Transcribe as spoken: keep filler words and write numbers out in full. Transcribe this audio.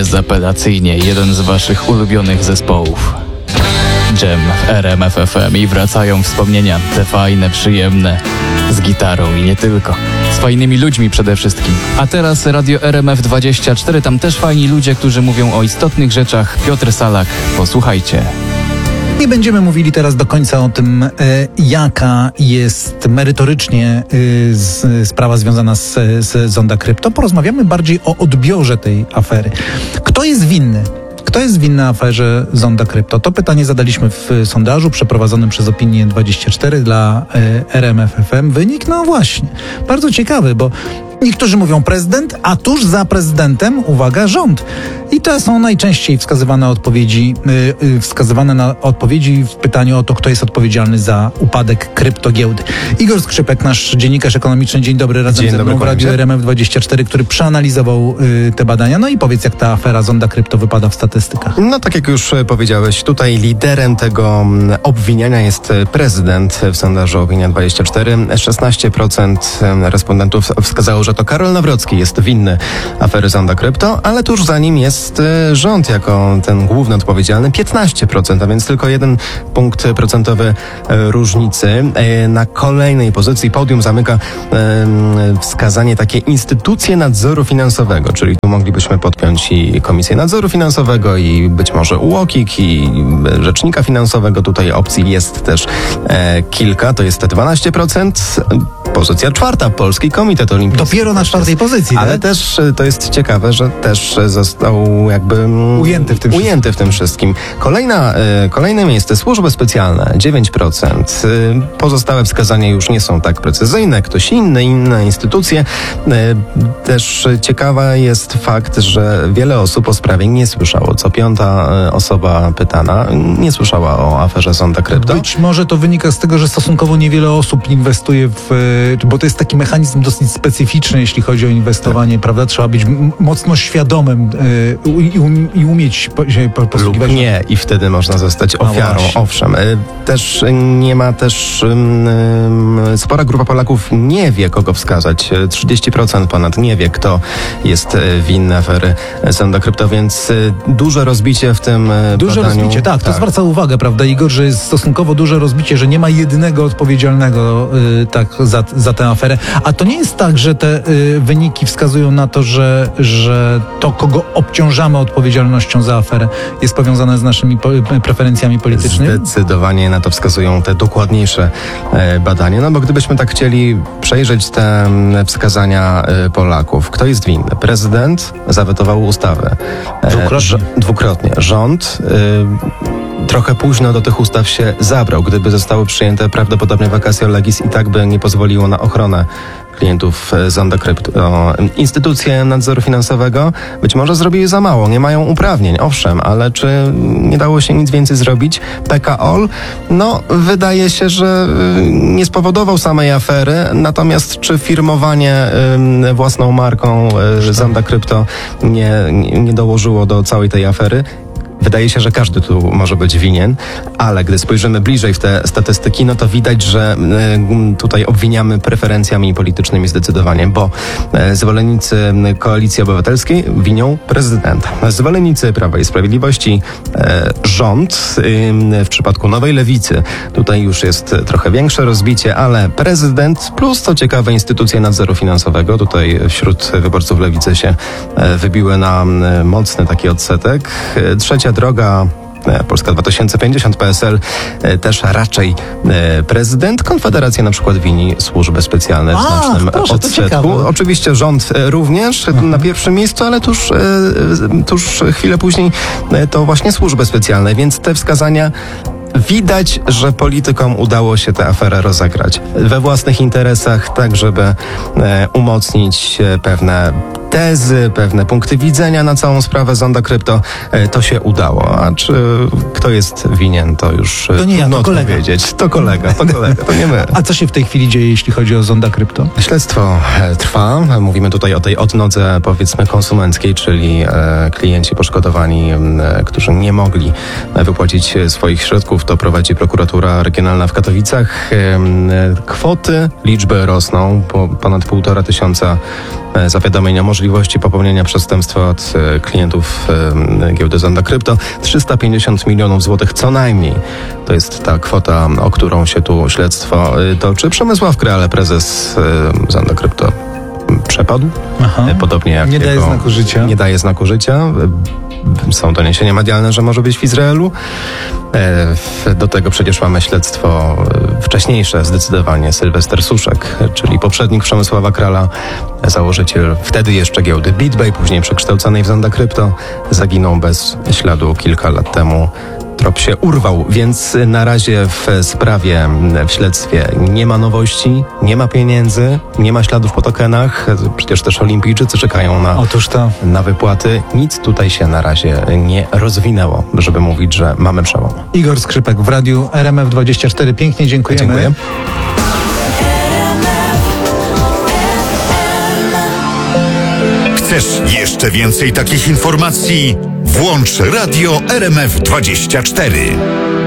Bezapelacyjnie jeden z waszych ulubionych zespołów. Dżem w R M F F M i wracają wspomnienia, te fajne, przyjemne, z gitarą i nie tylko. Z fajnymi ludźmi przede wszystkim. A teraz Radio R M F dwadzieścia cztery, tam też fajni ludzie, którzy mówią o istotnych rzeczach. Piotr Salak, posłuchajcie. Nie będziemy mówili teraz do końca o tym, e, jaka jest merytorycznie e, z, sprawa związana z, z Zonda Krypto. Porozmawiamy bardziej o odbiorze tej afery. Kto jest winny? Kto jest winny aferze Zonda Krypto? To pytanie zadaliśmy w sondażu przeprowadzonym przez Opinię dwadzieścia cztery dla e, R M F F M. Wynik, no właśnie, bardzo ciekawy, bo niektórzy mówią prezydent, a tuż za prezydentem, uwaga, rząd. I to są najczęściej wskazywane odpowiedzi, yy, yy, wskazywane na odpowiedzi w pytaniu o to, kto jest odpowiedzialny za upadek kryptogiełdy. Igor Skrzypek, nasz dziennikarz ekonomiczny. Dzień dobry, razem Dzień ze mną dobry, w Radiu R M F dwadzieścia cztery, który przeanalizował yy, te badania. No i powiedz, jak ta afera Zonda Krypto wypada w statystykach. No tak jak już powiedziałeś, tutaj liderem tego obwiniania jest prezydent w sondażu Opinia dwadzieścia cztery. szesnaście procent respondentów wskazało, że to Karol Nawrocki jest winny afery Zonda Krypto, ale tuż za nim jest rząd jako ten główny odpowiedzialny, piętnaście procent, a więc tylko jeden punkt procentowy różnicy. Na kolejnej pozycji podium zamyka wskazanie takie instytucje nadzoru finansowego, czyli tu moglibyśmy podpiąć i Komisję Nadzoru Finansowego i być może U O K I K i Rzecznika Finansowego. Tutaj opcji jest też kilka, to jest dwanaście procent. Pozycja czwarta, Polski Komitet Olimpijski. Dopiero na czwartej pozycji, ale tak? też to jest ciekawe, że też został jakby ujęty w tym, ujęty w tym wszystkim. Kolejna, kolejne miejsce, służby specjalne, dziewięć procent. Pozostałe wskazania już nie są tak precyzyjne, ktoś inny, inne instytucje. Też ciekawa jest fakt, że wiele osób o sprawie nie słyszało. Co piąta osoba pytana nie słyszała o aferze Zonda Krypto. Być może to wynika z tego, że stosunkowo niewiele osób inwestuje w, bo to jest taki mechanizm dosyć specyficzny, jeśli chodzi o inwestowanie, tak. Prawda? Trzeba być m- mocno świadomym yy, i, um, i umieć po, się po, posługiwać. Lub nie, i wtedy można zostać ofiarą. No owszem. Też nie ma też um, spora grupa Polaków nie wie, kogo wskazać. trzydzieści procent ponad nie wie, kto jest winny afery Zonda Krypto, więc duże rozbicie w tym Duże badaniu. rozbicie, tak, tak. To zwraca uwagę, prawda, Igor, że jest stosunkowo duże rozbicie, że nie ma jedynego odpowiedzialnego yy, tak za, za tę aferę. A to nie jest tak, że te y, wyniki wskazują na to, że, że to, kogo obciążamy odpowiedzialnością za aferę, jest powiązane z naszymi po, preferencjami politycznymi? Zdecydowanie na to wskazują te dokładniejsze e, badania. No bo gdybyśmy tak chcieli przejrzeć te wskazania e, Polaków. Kto jest winny? Prezydent zawetował ustawę. E, dwukrotnie. Ż- dwukrotnie. Rząd e, trochę późno do tych ustaw się zabrał. Gdyby zostały przyjęte prawdopodobnie vacatio legis i tak by nie pozwoliło na ochronę klientów Zonda Krypto. Instytucje nadzoru finansowego być może zrobiły za mało, nie mają uprawnień, owszem, ale czy nie dało się nic więcej zrobić? P K O L, no wydaje się, że nie spowodował samej afery, natomiast czy firmowanie y, własną marką y, Zonda Krypto nie, nie, nie dołożyło do całej tej afery? Wydaje się, że każdy tu może być winien, ale gdy spojrzymy bliżej w te statystyki, no to widać, że y, tutaj obwiniamy preferencjami politycznymi zdecydowanie, bo y, zwolennicy Koalicji Obywatelskiej winią prezydenta. Zwolennicy Prawa i Sprawiedliwości y, rząd. Y, w przypadku Nowej Lewicy tutaj już jest trochę większe rozbicie, ale prezydent plus, co ciekawe, instytucje nadzoru finansowego. Tutaj wśród wyborców Lewicy się y, wybiły na y, mocny taki odsetek. Y, trzecia droga, Polska dwa tysiące pięćdziesiąt, P S L, też raczej prezydent. Konfederacja na przykład wini służby specjalne w A, znacznym proszę, odsetku. Oczywiście rząd również Aha. na pierwszym miejscu, ale tuż, tuż chwilę później to właśnie służby specjalne, więc te wskazania widać, że politykom udało się tę aferę rozegrać we własnych interesach, tak żeby e, umocnić e, pewne tezy, pewne punkty widzenia na całą sprawę Zonda Krypto. E, to się udało. A czy kto jest winien, to już to nie ja, to kolega. powiedzieć. To kolega, to kolega, to nie my. A co się w tej chwili dzieje, jeśli chodzi o Zonda Krypto? Śledztwo trwa. Mówimy tutaj o tej odnodze, powiedzmy, konsumenckiej, czyli e, klienci poszkodowani, e, którzy nie mogli wypłacić swoich środków. To prowadzi prokuratura regionalna w Katowicach. Kwoty, liczby rosną. Po ponad półtora tysiąca zawiadomień o możliwości możliwości popełnienia przestępstwa od e, klientów e, giełdy Zonda Krypto. trzysta pięćdziesiąt milionów złotych co najmniej. To jest ta kwota, o którą się tu śledztwo e, toczy. Przemysław Kreale, prezes e, Zonda Krypto, przepadł. Aha. E, Podobnie jak Nie daje jego, znaku życia. Nie daje znaku życia. E, Są doniesienia medialne, że może być w Izraelu. E, Do tego przecież mamy śledztwo e, wcześniejsze, zdecydowanie Sylwester Suszek, czyli poprzednik Przemysława Krala, założyciel wtedy jeszcze giełdy BitBay, później przekształconej w Zonda Krypto, zaginął bez śladu kilka lat temu. Trop się urwał, więc na razie w sprawie, w śledztwie nie ma nowości, nie ma pieniędzy, nie ma śladów po tokenach. Przecież też olimpijczycy czekają na, Otóż to. na wypłaty. Nic tutaj się na razie nie rozwinęło, żeby mówić, że mamy przełom. Igor Skrzypek w Radiu R M F dwadzieścia cztery. Pięknie dziękujemy. Dziękuję. Chcesz jeszcze więcej takich informacji? Włącz Radio R M F dwadzieścia cztery.